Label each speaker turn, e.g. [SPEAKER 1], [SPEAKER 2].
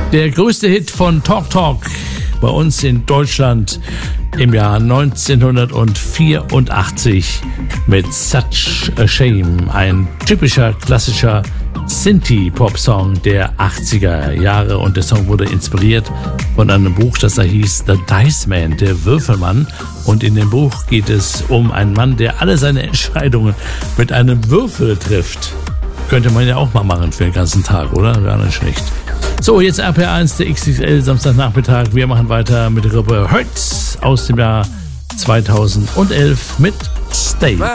[SPEAKER 1] Der größte Hit von Talk Talk bei uns in Deutschland im Jahr 1984 mit Such a Shame, ein typischer klassischer Synthie-Pop-Song der 80er Jahre, und der Song wurde inspiriert von einem Buch, das da hieß The Dice Man, der Würfelmann, und in dem Buch geht es um einen Mann, der alle seine Entscheidungen mit einem Würfel trifft. Könnte man ja auch mal machen für den ganzen Tag, oder? Wäre nicht schlecht. So, jetzt RPR1 der XXL Samstagnachmittag. Wir machen weiter mit der Gruppe Hurts aus dem Jahr 2011 mit Stay.